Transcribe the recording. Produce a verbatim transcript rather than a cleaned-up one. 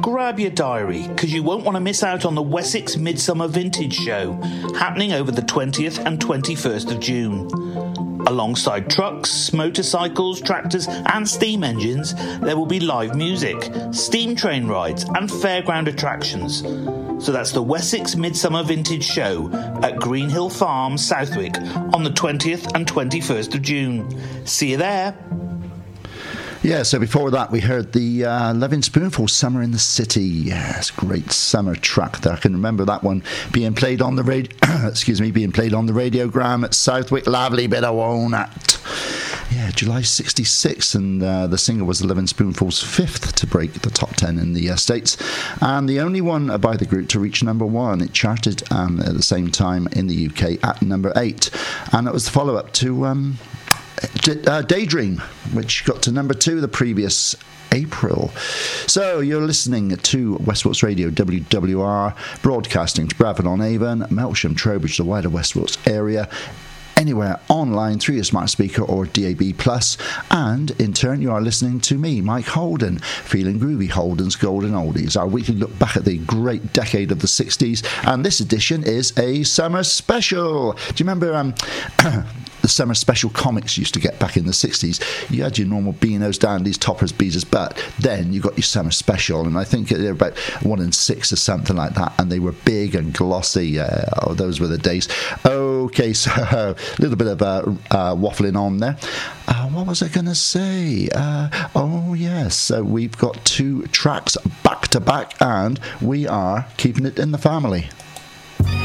grab your diary, because you won't want to miss out on the Wessex Midsummer Vintage Show, happening over the twentieth and twenty-first of June. Alongside trucks, motorcycles, tractors and steam engines, there will be live music, steam train rides and fairground attractions. So that's the Wessex Midsummer Vintage Show at Greenhill Farm, Southwick, on the twentieth and twenty-first of June. See you there. Yeah, so before that we heard the uh, Loving Spoonful, Summer in the City. Yes, great summer track there. I can remember that one being played on the radio. excuse me, being played on the radiogram at Southwick. Lovely bit of walnut. Yeah, July sixty-six, and uh, the single was the Loving Spoonful's fifth to break the top ten in the uh, States, and the only one by the group to reach number one. It charted um, at the same time in the U K at number eight, and it was the follow-up to Um, Uh, Daydream, which got to number two the previous April. So you're listening to Westwatch Radio, W W R, broadcasting to Bradford-on-Avon, Melksham, Trowbridge, the wider Westwatch area, anywhere online through your smart speaker or D A B plus, and in turn you are listening to me, Mike Holden, Feeling Groovy, Holden's Golden Oldies, our weekly look back at the great decade of the sixties, and this edition is a summer special. Do you remember um the summer special comics you used to get back in the sixties? You had your normal Beanos, Dandies, Toppers, Beezers, but then you got your summer special, and I think they're about one in six or something like that, and they were big and glossy. Uh, oh, those were the days. Okay, so a little bit of uh, uh, waffling on there. Uh, what was I going to say? Uh, oh, yes, so we've got two tracks back to back, and we are keeping it in the family.